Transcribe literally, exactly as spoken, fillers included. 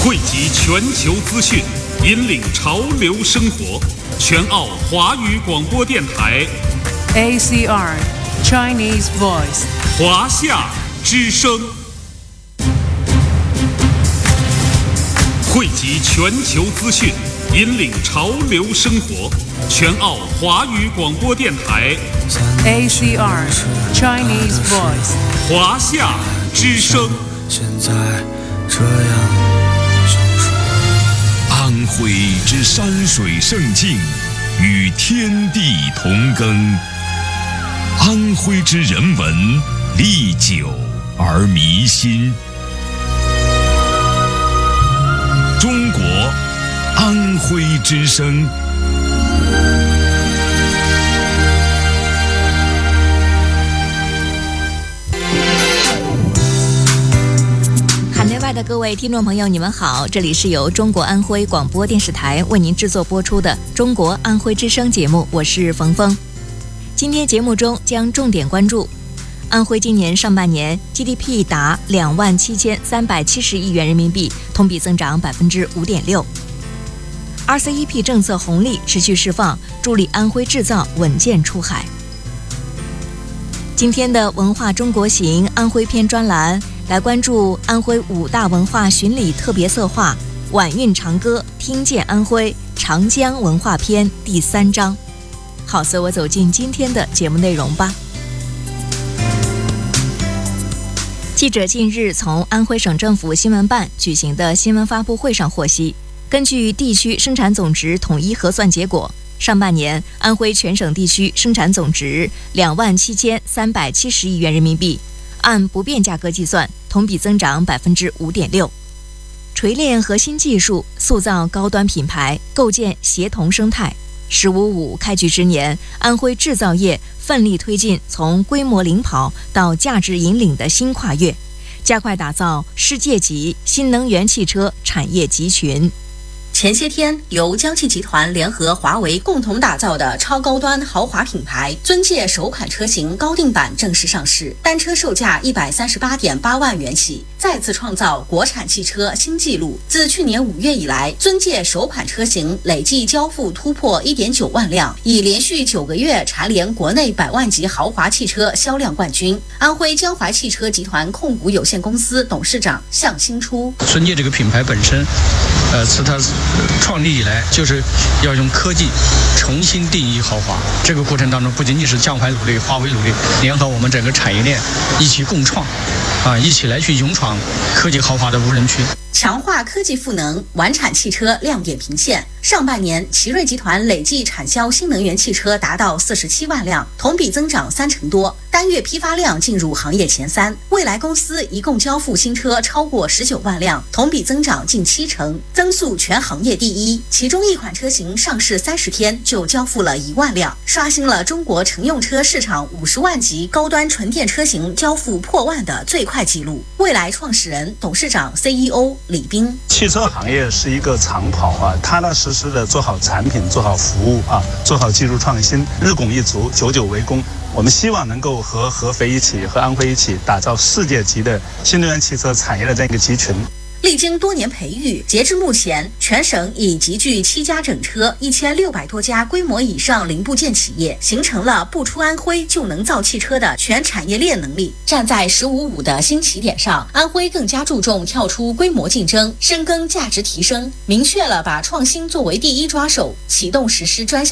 汇集全球资讯，引领潮流生活。全澳华语广播电台 A C R Chinese Voice 华夏之声，汇集全球资讯，引领潮流生活。全澳华语广播电台 A C R Chinese Voice 华夏之声。 现在这样安徽之山水胜境，与天地同耕；安徽之人文，历久而弥新。中国安徽之声。 海内外的各位听众朋友，你们好，这里是由中国安徽广播电视台为您制作播出的中国安徽之声节目，我是冯峰。今天节目中将重点关注安徽今年上半年 G D P 达两万七千三百七十亿元人民币，同比增长百分之五点六。R C E P 政策红利持续释放，助力安徽制造稳健出海。今天的文化中国行安徽篇专栏来关注安徽五大文化巡礼特别策划《晚韵长歌，听见安徽长江文化篇》第三章。好，随我走进今天的节目内容吧。记者近日从安徽省政府新闻办举行的新闻发布会上获悉，根据地区生产总值统一核算结果，上半年安徽全省地区生产总值两万七千三百七十亿元人民币，按不变价格计算，同比增长百分之五点六。锤炼核心技术，塑造高端品牌，构建协同生态。十五五开局之年，安徽制造业奋力推进从规模领跑到价值引领的新跨越，加快打造世界级新能源汽车产业集群。 前些天，由江汽集团联合华为共同打造的超高端豪华品牌尊界首款车型高定版正式上市，单车售价一百三十八点八万元起，再次创造国产汽车新纪录。自去年五月以来，尊界首款车型累计交付突破一点九万辆，已连续九个月蝉联国内百万级豪华汽车销量冠军。安徽江淮汽车集团控股有限公司董事长向新初： 尊界这个品牌本身，呃，自它创立以来，就是要用科技重新定义豪华。这个过程当中，不仅仅是江淮努力、华为努力，联合我们整个产业链一起共创，啊，一起来去勇闯科技豪华的无人区。 强化科技赋能，晚产汽车亮点频现。上半年，奇瑞集团累计产销新能源汽车达到四十七万辆，同比增长三成多，单月批发量进入行业前三。蔚来公司一共交付新车超过十九万辆，同比增长近七成，增速全行业第一。其中一款车型上市三十天就交付了一万辆，刷新了中国乘用车市场五十万级高端纯电车型交付破万的最快纪录。蔚来创始人、董事长 C E O 李斌： 汽车行业是一个长跑啊，踏踏实实的做好产品，做好服务啊，做好技术创新，日拱一卒，久久为功。我们希望能够和合肥一起，和安徽一起，打造世界级的新能源汽车产业的这样一个集群。 历经多年培育，截至目前，全省已集聚七家整车、一千六百多家规模以上零部件企业，形成了不出安徽就能造汽车的全产业链能力。站在十五五的新起点上，安徽更加注重跳出规模竞争，深耕价值提升，明确了把创新作为第一抓手，启动实施专项